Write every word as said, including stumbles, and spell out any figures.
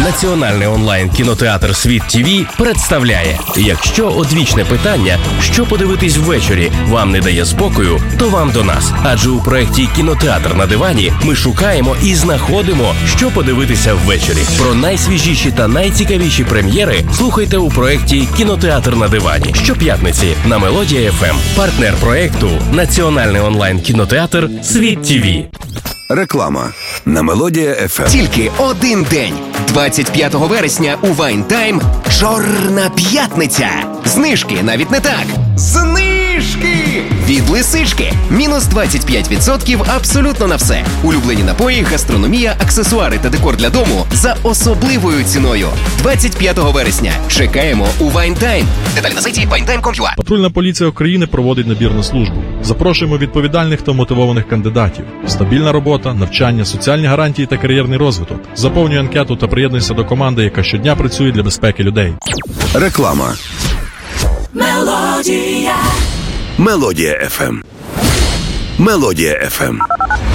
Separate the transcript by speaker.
Speaker 1: Національний онлайн-кінотеатр «Світ ТІВІ» представляє: якщо одвічне питання, що подивитись ввечері, вам не дає спокою, то вам до нас. Адже у проєкті «Кінотеатр на дивані» ми шукаємо і знаходимо, що подивитися ввечері. Про найсвіжіші та найцікавіші прем'єри слухайте у проєкті «Кінотеатр на дивані» щоп'ятниці на Мелодія еф ем. Партнер проєкту – Національний онлайн-кінотеатр «Світ ТІВІ».
Speaker 2: Реклама на Мелодія еф ем.
Speaker 3: Тільки один день. двадцять п'ятого вересня у Вайнтайм Чорна п'ятниця. Знижки навіть не так. Знижки! Від Лисички. Мінус двадцять п'ять відсотків абсолютно на все. Улюблені напої, гастрономія, аксесуари та декор для дому за особливою ціною. двадцять п'ятого вересня. Чекаємо у Вайнтайм. Деталі на сайті вайнтайм крапка ком.
Speaker 4: Патрульна поліція України проводить набір на службу. Запрошуємо відповідальних та мотивованих кандидатів. Стабільна робота, навчання, соціальні гарантії та кар'єрний розвиток. Заповнюй анкету та приєднуйся до команди, яка щодня працює для безпеки людей.
Speaker 2: Реклама.
Speaker 5: Мелодія.
Speaker 2: Мелодія еф ем. Мелодія еф ем.